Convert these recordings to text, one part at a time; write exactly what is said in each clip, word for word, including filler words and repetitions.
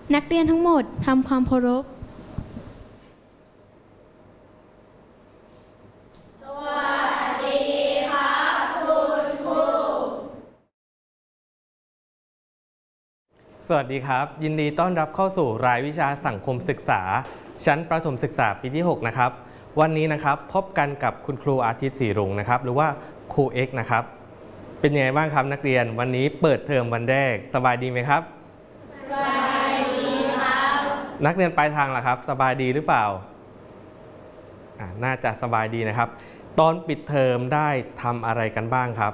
นักเรียนทั้งหมดทำความเคารพสวัสดีครับคุณครูสวัสดีครับยินดีต้อนรับเข้าสู่รายวิชาสังคมศึกษาชั้นประถมศึกษาปีที่หกนะครับวันนี้นะครับพบกันกับคุณครูอาทิตย์ศรีรุ่งนะครับหรือว่าครูเอ็กซ์นะครับเป็นยังไงบ้างครับนักเรียนวันนี้เปิดเทอมวันแรกสบายดีไหมครับสบายดีครับนักเรียนปลายทางล่ะครับสบายดีหรือเปล่าอ่าน่าจะสบายดีนะครับตอนปิดเทอมได้ทำอะไรกันบ้างครับ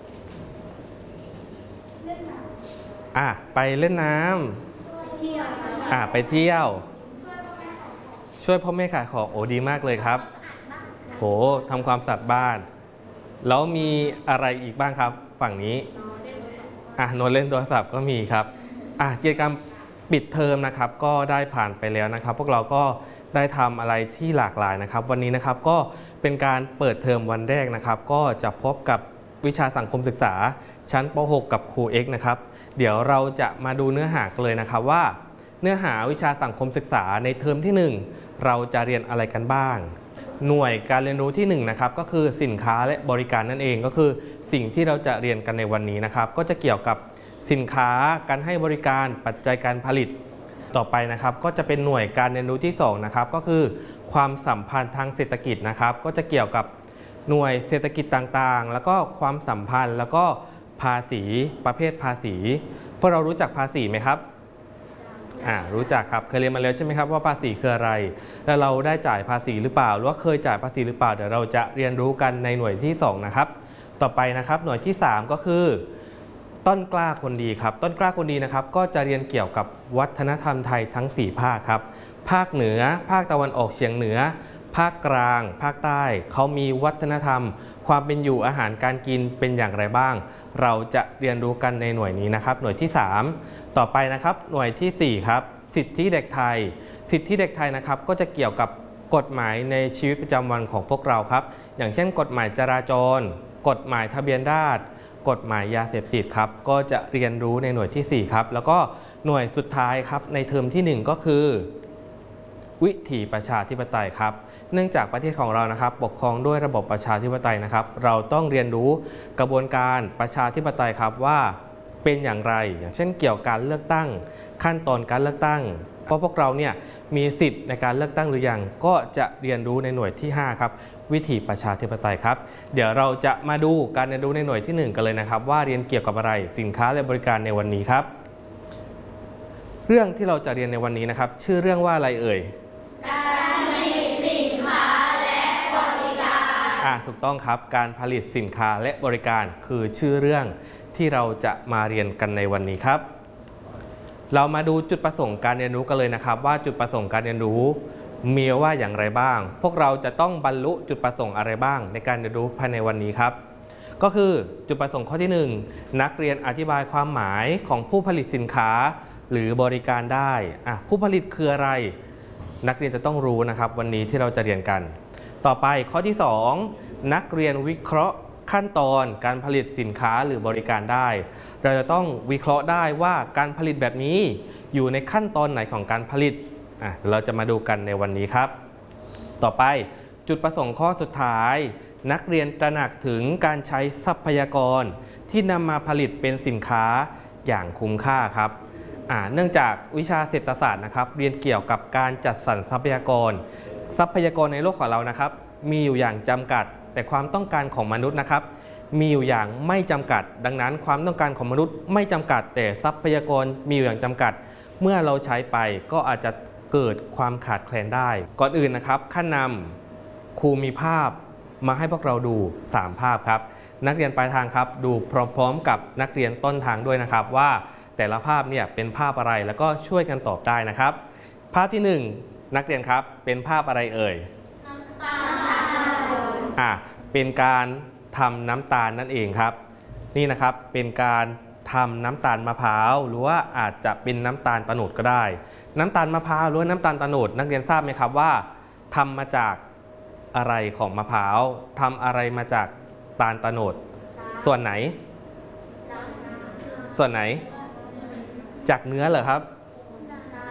อ่ะไปเล่นน้ำอ่ะไปเที่ยวช่วยพ่อแม่ขายของโอ้ดีมากเลยครับโหทำความสะอาดบ้านแล้วมีอะไรอีกบ้างครับฝั่งนี้อ่ะนอนเล่นโทรศัพท์ก็มีครับอ่ะกิจกรรมปิดเทอมนะครับก็ได้ผ่านไปแล้วนะครับพวกเราก็ได้ทำอะไรที่หลากหลายนะครับวันนี้นะครับก็เป็นการเปิดเทอมวันแรกนะครับก็จะพบกับวิชาสังคมศึกษาชั้นป หก กับครูเอ็กซ์นะครับเดี๋ยวเราจะมาดูเนื้อหากันเลยนะครับว่าเนื้อหาวิชาสังคมศึกษาในเทอมที่หนึ่งเราจะเรียนอะไรกันบ้างหน่วยการเรียนรู้ที่หนึ่งนะครับก็คือสินค้าและบริการนั่นเองก็คือสิ่งที่เราจะเรียนกันในวันนี้นะครับก็จะเกี่ยวกับสินค้าการให้บริการปัจจัยการผลิตต่อไปนะครับก็จะเป็นหน่วยการเรียนรู้ที่สองนะครับก็คือความสัมพันธ์ทางเศรษฐกิจนะครับก็จะเกี่ยวกับหน่วยเศรษฐกิจต่างๆแล้วก็ความสัมพันธ์แล้วก็ภาษีประเภทภาษีพวกเรารู้จักภาษีไหมครับอ่ารู้จักครับเคยเรียนมาแล้วใช่ไหมครับว่าภาษีคืออะไรแล้วเราได้จ่ายภาษีหรือเปล่าหรือว่าเคยจ่ายภาษีหรือเปล่าเดี๋ยวเราจะเรียนรู้กันในหน่วยที่สองนะครับต่อไปนะครับหน่วยที่สามก็คือต้นกล้าคนดีครับต้นกล้าคนดีนะครับก็จะเรียนเกี่ยวกับวัฒนธรรมไทยทั้งสี่ภาคครับภาคเหนือภาคตะวันออกเฉียงเหนือภาคกลางภาคใต้เขามีวัฒนธรรมความเป็นอยู่อาหารการกินเป็นอย่างไรบ้างเราจะเรียนรู้กันในหน่วยนี้นะครับหน่วยที่สามต่อไปนะครับหน่วยที่สี่ครับสิทธิเด็กไทยสิทธิเด็กไทยนะครับก็จะเกี่ยวกับกฎหมายในชีวิตประจำวันของพวกเราครับอย่างเช่นกฎหมายจราจรกฎหมายทะเบียนราษฎร์กฎหมายยาเสพติดครับก็จะเรียนรู้ในหน่วยที่สี่ครับแล้วก็หน่วยสุดท้ายครับในเทอมที่หนึ่งก็คือวิถีประชาธิปไตยครับเนื่องจากประเทศของเรานะครับปกครองด้วยระบบประชาธิปไตยนะครับเราต้องเรียนรู้กระบวนการประชาธิปไตยครับว่าเป็นอย่างไรอย่างเช่นเกี่ยวกับการเลือกตั้งขั้นตอนการเลือกตั้งเพราะพวกเราเนี่ยมีสิทธิ์ในการเลือกตั้งหรือยังก็จะเรียนรู้ในหน่วยที่ห้าครับวิถีประชาธิปไตยครับเดี๋ยวเราจะมาดูการเรียนรู้ในหน่วยที่หนึ่งกันเลยนะครับว่าเรียนเกี่ยวกับอะไรสินค้าและบริการในวันนี้ครับเรื่องที่เราจะเรียนในวันนี้นะครับชื่อเรื่องว่าอะไรเอ่ยการผลิตสินค้าและบริการอ่ะถูกต้องครับการผลิตสินค้าและบริการคือชื่อเรื่องที่เราจะมาเรียนกันในวันนี้ครับเรามาดูจุดประสงค์การเรียนรู้กันเลยนะครับว่าจุดประสงค์การเรียนรู้มีว่าอย่างไรบ้างพวกเราจะต้องบรรลุจุดประสงค์อะไรบ้างในการเรียนรู้ภายในวันนี้ครับก็คือจุดประสงค์ข้อที่หนึ่งนักเรียนอธิบายความหมายของผู้ผลิตสินค้าหรือบริการได้อ่ะผู้ผลิตคืออะไรนักเรียนจะต้องรู้นะครับวันนี้ที่เราจะเรียนกันต่อไปข้อที่สองนักเรียนวิเคราะห์ขั้นตอนการผลิตสินค้าหรือบริการได้เราจะต้องวิเคราะห์ได้ว่าการผลิตแบบนี้อยู่ในขั้นตอนไหนของการผลิตอ่ะเราจะมาดูกันในวันนี้ครับต่อไปจุดประสงค์ข้อสุดท้ายนักเรียนตระหนักถึงการใช้ทรัพยากรที่นำมาผลิตเป็นสินค้าอย่างคุ้มค่าครับอ่าเนื่องจากวิชาเศรษฐศาสตร์นะครับเรียนเกี่ยวกับการจัดสรรทรัพยากรทรัพยากรในโลกของเรานะครับมีอยู่อย่างจำกัดแต่ความต้องการของมนุษย์นะครับมีอยู่อย่างไม่จำกัดดังนั้นความต้องการของมนุษย์ไม่จำกัดแต่ทรัพยากรมีอยู่อย่างจำกัดเมื่อเราใช้ไปก็อาจจะเกิดความขาดแคลนได้ก่อนอื่นนะครับขั้นนำครูมีภาพมาให้พวกเราดูสามภาพครับนักเรียนปลายทางครับดูพร้อมๆกับนักเรียนต้นทางด้วยนะครับว่าแต่ละภาพเนี่ยเป็นภาพอะไรแล้วก็ช่วยกันตอบได้นะครับภาพที่หนึ่งนักเรียนครับเป็นภาพอะไรเอ่ยน้ำตาลอ่ะเป็นการทำน้ำตาลนั่นเองครับนี่นะครับเป็นการทำน้ำตาลมะพร้าวหรือว่าอาจจะเป็นน้ำตาลโตนดก็ได้น้ำตาลมะพร้าวหรือน้ำตาลโตนดนักเรียนทราบไหมครับว่าทำมาจากอะไรของมะพร้าวทำอะไรมาจากตาลโตนดส่วนไหนส่วนไหนจากเนื้อเหรอครับ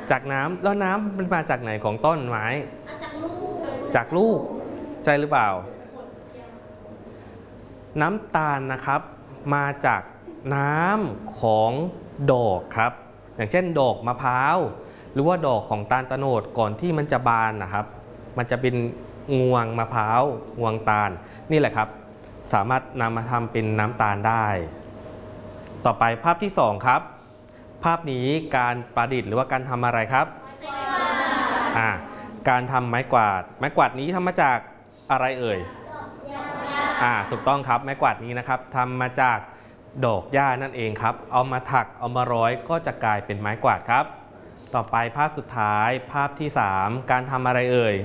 จากน้ำแล้วน้ำมันมาจากไหนของต้นไม้จากลูกจากลูกใช่หรือเปล่าน้ำตาลนะครับมาจากน้ำของดอกครับอย่างเช่นดอกมะพร้าวหรือว่าดอกของตาลตะโนดก่อนที่มันจะบานนะครับมันจะเป็นงวงมะพร้าวงวงตาลนี่แหละครับสามารถนำมาทำเป็นน้ำตาลได้ต่อไปภาพที่สองครับภาพนี้การประดิษฐ์หรือว่าการทำอะไรครับอ่าการทำไม้กวาดไม้กวาดนี้ทำมาจากอะไรเอ่ยอ่าถูกต้องครับไม้กวาดนี้นะครับทำมาจากดอกหญ้านั่นเองครับเอามาถักเอามาร้อยก็จะกลายเป็นไม้กวาดครับต่อไปภาพสุดท้ายภาพที่สามการทำอะไรเอ่ย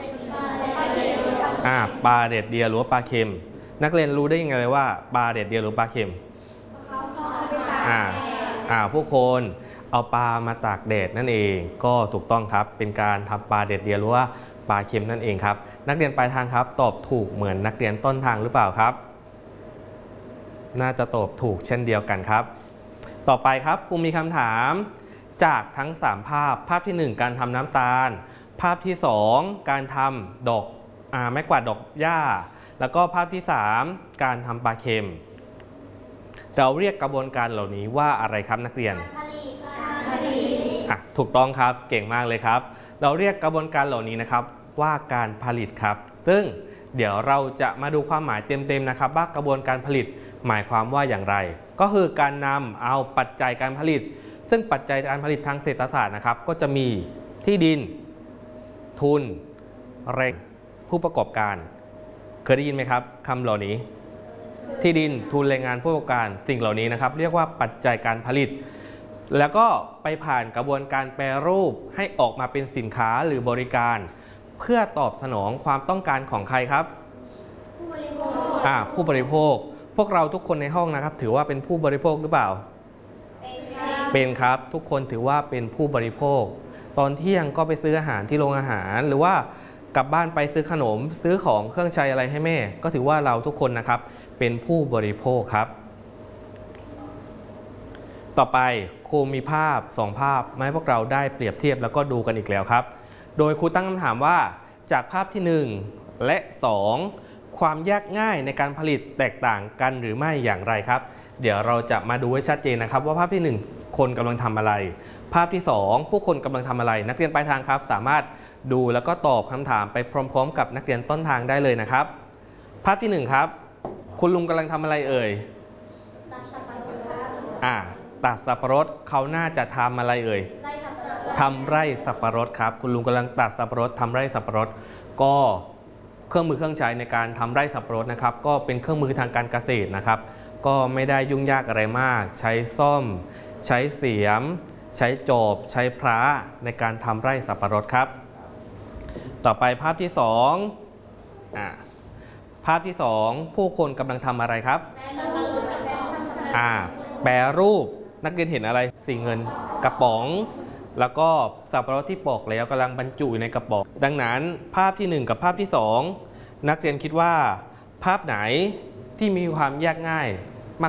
อ่าปลาเด็ดเดียวหรือว่าปลาเค็มนักเรียนรู้ได้ยังไงเลยว่าปลาเด็ดเดียวหรือปลาเค็มอ่าอ่าผู้คนเอาปลามาตากแดดนั่นเองก็ถูกต้องครับเป็นการทำปลาเด็ดเดียวหรือว่าปลาเค็มนั่นเองครับนักเรียนปลายทางครับตอบถูกเหมือนนักเรียนต้นทางหรือเปล่าครับน่าจะตอบถูกเช่นเดียวกันครับต่อไปครับครูมีคำถามจากทั้งสามภาพภาพที่หนึ่งการทำน้ำตาลภาพที่สองการทำดอกอ่าไม้กวาดดอกหญ้าแล้วก็ภาพที่สามการทำปลาเค็มเราเรียกกระบวนการเหล่านี้ว่าอะไรครับนักเรียนอ่ะถูกต้องครับเก่งมากเลยครับเราเรียกกระบวนการเหล่านี้นะครับว่าการผลิตครับซึ่งเดี๋ยวเราจะมาดูความหมายเต็มๆนะครับว่ากระบวนการผลิตหมายความว่าอย่างไรก็คือการนำเอาปัจจัยการผลิตซึ่งปัจจัยการผลิตทางเศรษฐศาสตร์นะครับก็จะมีที่ดินทุนแรงผู้ประกอบการเคยได้ยินไหมครับคำเหล่านี้ที่ดินทุนแรงงานผู้ประกอบการสิ่งเหล่านี้นะครับเรียกว่าปัจจัยการผลิตแล้วก็ไปผ่านกระบวนการแปรรูปให้ออกมาเป็นสินค้าหรือบริการเพื่อตอบสนองความต้องการของใครครับผู้บริโภคอ่าผู้บริโภคพวกเราทุกคนในห้องนะครับถือว่าเป็นผู้บริโภคหรือเปล่าเป็นครับทุกคนถือว่าเป็นผู้บริโภคตอนเที่ยงก็ไปซื้ออาหารที่โรงอาหารหรือว่ากลับบ้านไปซื้อขนมซื้อของเครื่องใช้อะไรให้แม่ก็ถือว่าเราทุกคนนะครับเป็นผู้บริโภคครับต่อไปครูมีภาพสองภาพมาให้พวกเราได้เปรียบเทียบแล้วก็ดูกันอีกแล้วครับโดยครูตั้งคำถามว่าจากภาพที่หนึ่งและสองความยากง่ายในการผลิตแตกต่างกันหรือไม่อย่างไรครับเดี๋ยวเราจะมาดูให้ชัดเจนนะครับว่าภาพที่หนึ่งคนกำลังทำอะไรภาพที่สองผู้คนกำลังทำอะไรนักเรียนปลายทางครับสามารถดูแล้วก็ตอบคำถามไปพร้อมๆกับนักเรียนต้นทางได้เลยนะครับภาพที่หนึ่งครับคุณลุงกำลังทำอะไรเอ่ยตัดสับปะรดอ่าตัดสับปะรดเขาน่าจะทำอะไรเอ่ยทำไร่สับปะรดครับคุณลุงกำลังตัดสับปะรดทำไร่สับปะรดก็เครื่องมือเครื่องใช้ในการทำไร่สับปะรดนะครับก็เป็นเครื่องมือทางการเกษตรนะครับก็ไม่ได้ยุ่งยากอะไรมากใช้ซ่อมใช้เสียมใช้จอบใช้พระในการทำไร่สับปะรดครับต่อไปภาพที่สองอ่าภาพที่สองผู้คนกำลังทำอะไรครับอ่าแปรรูปนักเรียนเห็นอะไรสีเงินกระป๋องแล้วก็สับปะรดที่ปอกแล้วกำลังบรรจุอยู่ในกระป๋องดังนั้นภาพที่หนึ่งกับภาพที่สองนักเรียนคิดว่าภาพไหนที่มีความยากง่าย